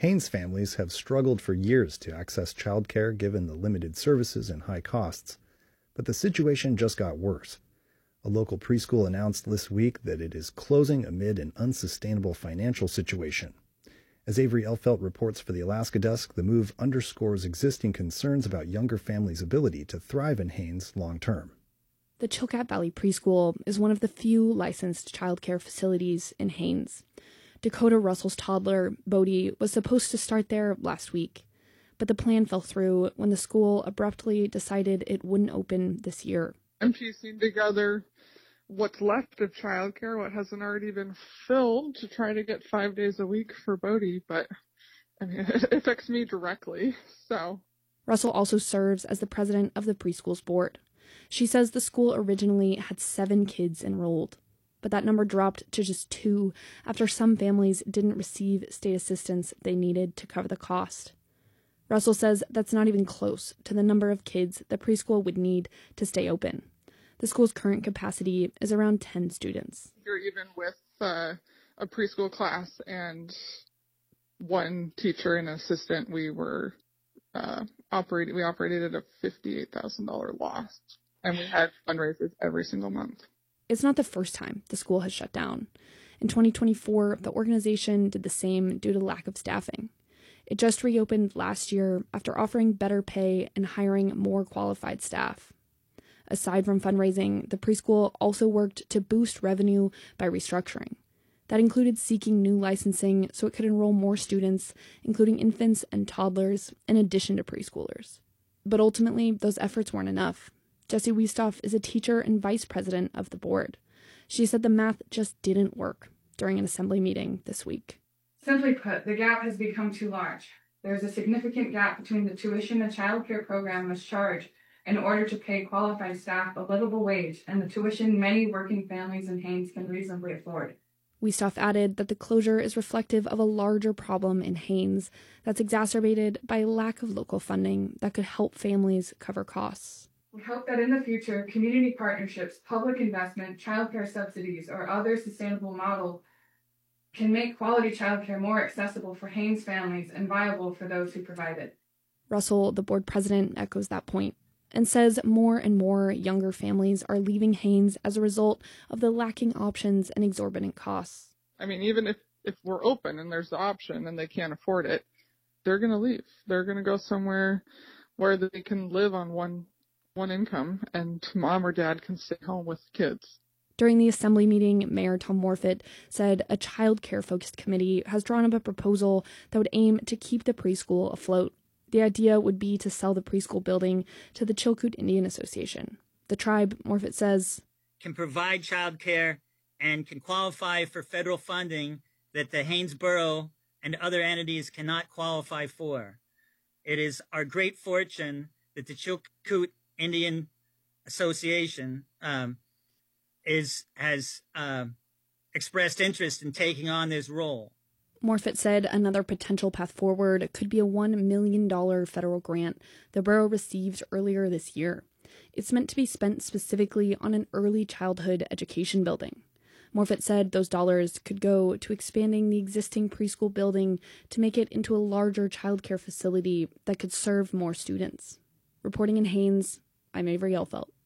Haines families have struggled for years to access childcare given the limited services and high costs, but the situation just got worse. A local preschool announced this week that it is closing amid an unsustainable financial situation. As Avery Elfelt reports for the Alaska Desk, the move underscores existing concerns about younger families' ability to thrive in Haines long term. The Chilkat Valley Preschool is one of the few licensed childcare facilities in Haines. Dakota Russell's toddler, Bodhi, was supposed to start there last week, but the plan fell through when the school abruptly decided it wouldn't open this year. I'm piecing together what's left of childcare, what hasn't already been filled, to try to get 5 days a week for Bodhi, but I mean, it affects me directly, so. Russell also serves as the president of the preschool's board. She says the school originally had 7 kids enrolled, but that number dropped to just 2 after some families didn't receive state assistance they needed to cover the cost. Russell says that's not even close to the number of kids the preschool would need to stay open. The school's current capacity is around 10 students. You're even with a preschool class and 1 teacher and assistant, we operated at a $58,000 loss, and we had fundraisers every single month. It's not the first time the school has shut down. In 2024, the organization did the same due to lack of staffing. It just reopened last year after offering better pay and hiring more qualified staff. Aside from fundraising, the preschool also worked to boost revenue by restructuring. That included seeking new licensing so it could enroll more students, including infants and toddlers, in addition to preschoolers. But ultimately, those efforts weren't enough. Jessie Wiestoff is a teacher and vice president of the board. She said the math just didn't work during an assembly meeting this week. Simply put, the gap has become too large. There is a significant gap between the tuition a child care program must charge in order to pay qualified staff a livable wage and the tuition many working families in Haines can reasonably afford. Wiestoff added that the closure is reflective of a larger problem in Haines that's exacerbated by a lack of local funding that could help families cover costs. We hope that in the future, community partnerships, public investment, childcare subsidies, or other sustainable model can make quality childcare more accessible for Haines families and viable for those who provide it. Russell, the board president, echoes that point and says more and more younger families are leaving Haines as a result of the lacking options and exorbitant costs. I mean, even if we're open and there's the option and they can't afford it, they're going to leave. They're going to go somewhere where they can live on one income and mom or dad can stay home with kids. During the assembly meeting, Mayor Tom Morfitt said a child care-focused committee has drawn up a proposal that would aim to keep the preschool afloat. The idea would be to sell the preschool building to the Chilkoot Indian Association. The tribe, Morfitt says, can provide child care and can qualify for federal funding that the Haines Borough and other entities cannot qualify for. It is our great fortune that the Chilkoot Indian Association has expressed interest in taking on this role. Morfitt said another potential path forward could be a $1 million federal grant the borough received earlier this year. It's meant to be spent specifically on an early childhood education building. Morfitt said those dollars could go to expanding the existing preschool building to make it into a larger childcare facility that could serve more students. Reporting in Haines, I'm Avery Elfelt.